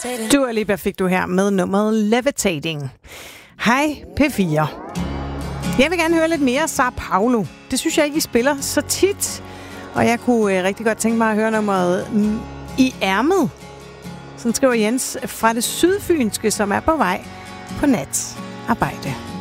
Dua Lipa fik du her med nummeret Levitating. Hej P4. Jeg vil gerne høre lidt mere Sao Paulo. Det synes jeg ikke, I spiller så tit. Og jeg kunne rigtig godt tænke mig at høre nummeret I ærmet. Sådan skriver Jens fra det sydfynske, som er på vej på natarbejde.